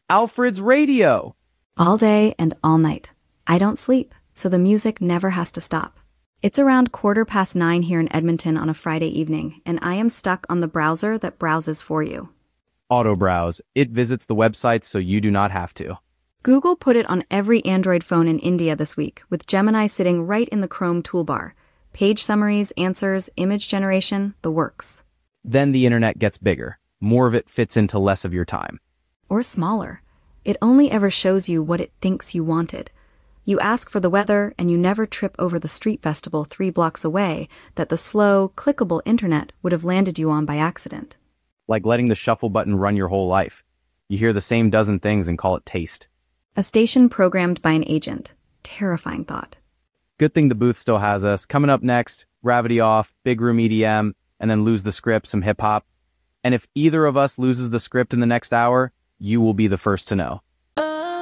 Alfred's radio. All day and all night. I don't sleep, so the music never has to stop. It's around 9:15 here in Edmonton on a Friday evening, and I am stuck on the browser that browses for you. Auto browse. It visits the websites so you do not have to. Google put it on every Android phone in India this week, with Gemini sitting right in the Chrome toolbar. Page summaries, answers, image generation, the works. Then the internet gets bigger. More of it fits into less of your time. Or smaller. It only ever shows you what it thinks you wanted. You ask for the weather, and you never trip over the street festival 3 blocks away that the slow, clickable internet would have landed you on by accident. Like letting the shuffle button run your whole life. You hear the same dozen things and call it taste. A station programmed by an agent. Terrifying thought. Good thing the booth still has us. Coming up next, Gravity Off, Big Room EDM, and then Lose the Script, some hip-hop. And if either of us loses the script in the next hour, you will be the first to know.